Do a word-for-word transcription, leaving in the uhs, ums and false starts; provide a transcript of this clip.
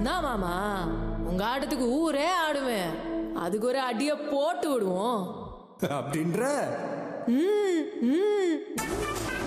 தான் மாமா, உங்க ஆட்டத்துக்கு ஊரே ஆடுவேன். அதுக்கு ஒரு அடிய போட்டு விடுவோம் அப்படின்ற ம் ம்